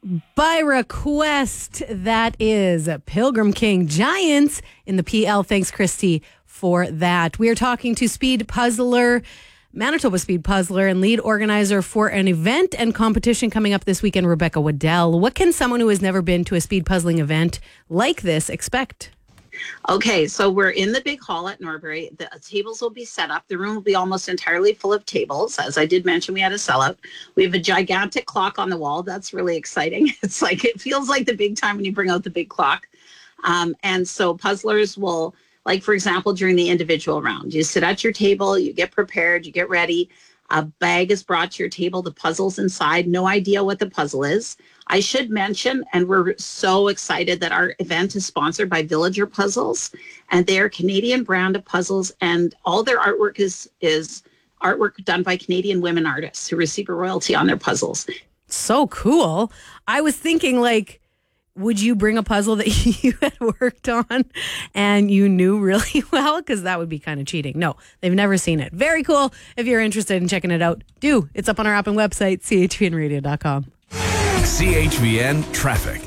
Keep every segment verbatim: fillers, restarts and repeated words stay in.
By request, that is Pilgrim King Giants in the P L. Thanks, Christy, for that. We are talking to Speed Puzzler, Manitoba Speed Puzzler, and lead organizer for an event and competition coming up this weekend, Rebecca Waddell. What can someone who has never been to a speed puzzling event like this expect? Okay, so we're in the big hall at Norbury. The tables will be set up. The room will be almost entirely full of tables. As I did mention, we had a sellout. We have a gigantic clock on the wall. That's really exciting. It's like, it feels like the big time when you bring out the big clock. Um, and so puzzlers will, like, for example, during the individual round, you sit at your table, you get prepared, you get ready. A bag is brought to your table, the puzzle's inside, no idea what the puzzle is. I should mention, and we're so excited that our event is sponsored by Villager Puzzles, and they are Canadian brand of puzzles, and all their artwork is is artwork done by Canadian women artists who receive a royalty on their puzzles. So cool. I was thinking, like, would you bring a puzzle that you had worked on and you knew really well? Because that would be kind of cheating. No, they've never seen it. Very cool. If you're interested in checking it out, do. It's up on our app and website, c h v n radio dot com. C H V N Traffic.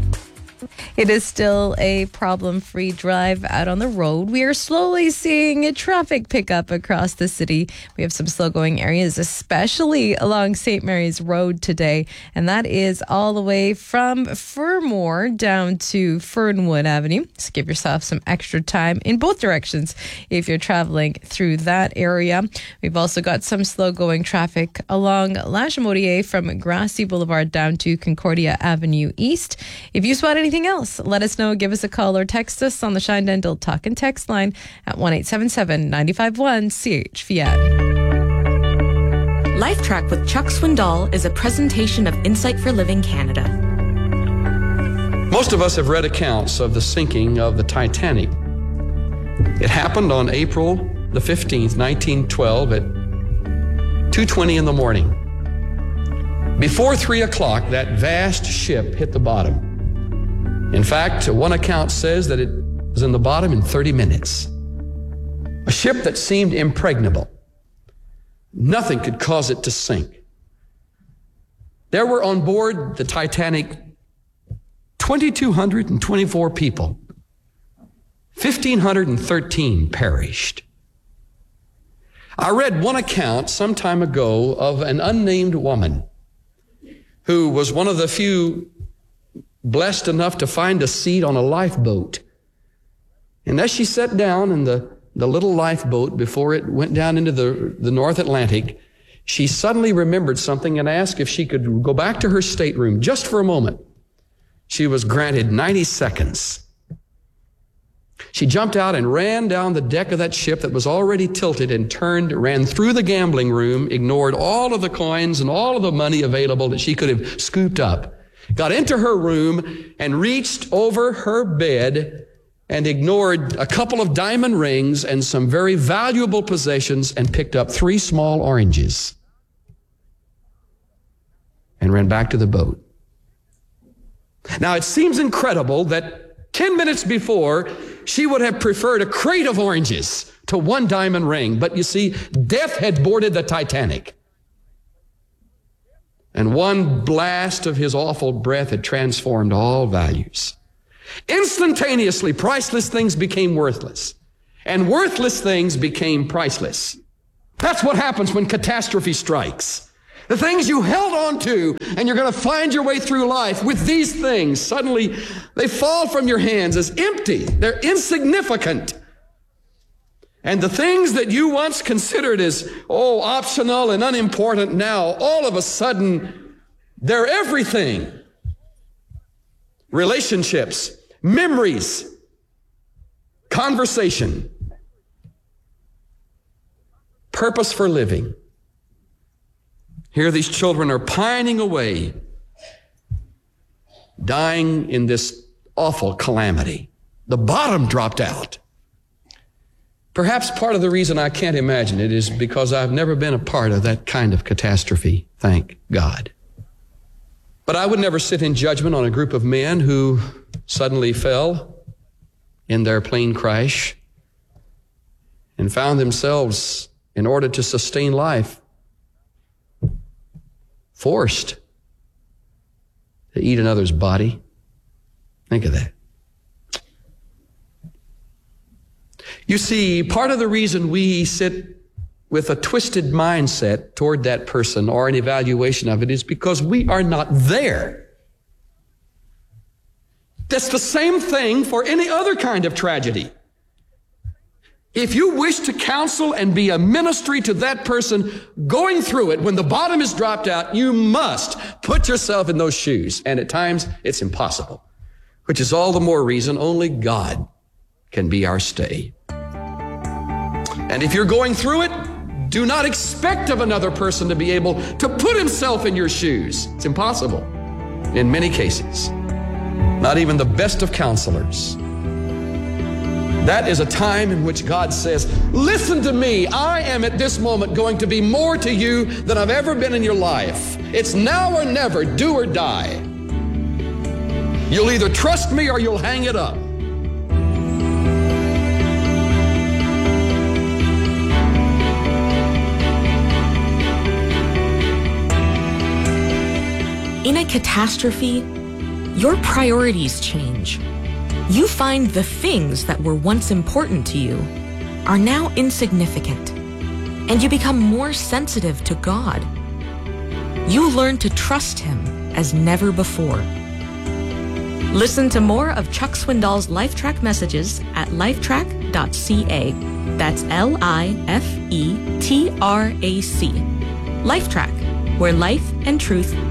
It is still a problem-free drive out on the road. We are slowly seeing a traffic pickup across the city. We have some slow-going areas, especially along Saint Mary's Road today, and that is all the way from Fermor down to Fernwood Avenue. So give yourself some extra time in both directions if you're traveling through that area. We've also got some slow-going traffic along Lachemodier from Grassy Boulevard down to Concordia Avenue East. If you spot anything else, let us know. Give us a call or text us on the Shine Dental Talk and Text line at one eight seven seven, nine five one, C H V N. LifeTrack with Chuck Swindoll is a presentation of Insight for Living Canada. Most of us have read accounts of the sinking of the Titanic. It happened on April the fifteenth, nineteen twelve at two twenty in the morning. Before three o'clock, that vast ship hit the bottom. In fact, one account says that it was in the bottom in thirty minutes. A ship that seemed impregnable. Nothing could cause it to sink. There were on board the Titanic two thousand two hundred twenty-four people. one thousand five hundred thirteen perished. I read one account some time ago of an unnamed woman who was one of the few blessed enough to find a seat on a lifeboat. And as she sat down in the, the little lifeboat before it went down into the, the North Atlantic, she suddenly remembered something and asked if she could go back to her stateroom just for a moment. She was granted ninety seconds. She jumped out and ran down the deck of that ship that was already tilted and turned, ran through the gambling room, ignored all of the coins and all of the money available that she could have scooped up, got into her room and reached over her bed and ignored a couple of diamond rings and some very valuable possessions and picked up three small oranges and ran back to the boat. Now, it seems incredible that ten minutes before, she would have preferred a crate of oranges to one diamond ring. But you see, death had boarded the Titanic. And one blast of his awful breath had transformed all values. Instantaneously, priceless things became worthless, and worthless things became priceless. That's what happens when catastrophe strikes. The things you held on to, and you're going to find your way through life with these things, suddenly they fall from your hands as empty. They're insignificant. And the things that you once considered as, oh, optional and unimportant now, all of a sudden, they're everything. Relationships, memories, conversation, purpose for living. Here these children are pining away, dying in this awful calamity. The bottom dropped out. Perhaps part of the reason I can't imagine it is because I've never been a part of that kind of catastrophe, thank God. But I would never sit in judgment on a group of men who suddenly fell in their plane crash and found themselves, in order to sustain life, forced to eat another's body. Think of that. You see, part of the reason we sit with a twisted mindset toward that person or an evaluation of it is because we are not there. That's the same thing for any other kind of tragedy. If you wish to counsel and be a ministry to that person going through it, when the bottom is dropped out, you must put yourself in those shoes. And at times, it's impossible, which is all the more reason only God can be our stay. And if you're going through it, do not expect of another person to be able to put himself in your shoes. It's impossible in many cases. Not even the best of counselors. That is a time in which God says, listen to me. I am at this moment going to be more to you than I've ever been in your life. It's now or never, do or die. You'll either trust me or you'll hang it up. In a catastrophe, your priorities change. You find the things that were once important to you are now insignificant, and you become more sensitive to God. You learn to trust Him as never before. Listen to more of Chuck Swindoll's LifeTrack messages at lifetrack dot c a. That's L I F E T R A C. LifeTrack, where life and truth